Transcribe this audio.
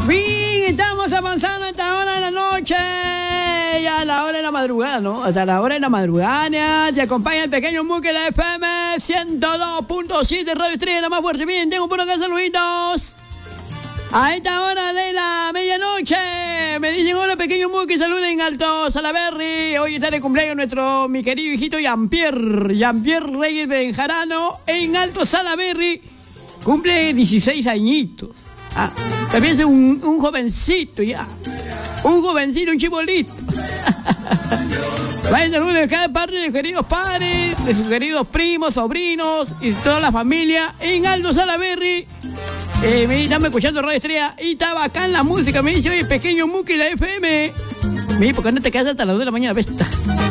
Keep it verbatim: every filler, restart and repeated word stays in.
Bien, estamos avanzando a esta hora de la noche. Ya a la hora de la madrugada, ¿no? O sea, a la hora de la madrugada. Te acompaña el pequeño Muki, la F M ciento dos punto siete Radio Estrella, la más fuerte. Bien, tengo por acá saluditos. A esta hora de la medianoche me dicen: hola pequeño Muki, saluden Alto Salaberry. Hoy está de cumpleaños nuestro mi querido hijito Jean-Pierre Jean-Pierre Reyes Benjarano en Alto Salaberry. Cumple dieciséis añitos. Ah, también es un, un jovencito ya. Un jovencito, un chibolito. Vayan saludos de cada parte de sus queridos padres, de sus queridos primos, sobrinos y de toda la familia en Alto Salaberry. Eh, me estamos escuchando Radio Estrella y está bacán la música. Me dice: oye, pequeño Muki, la F M. Mira, ¿por qué no te quedas hasta las dos de la mañana? Vesta.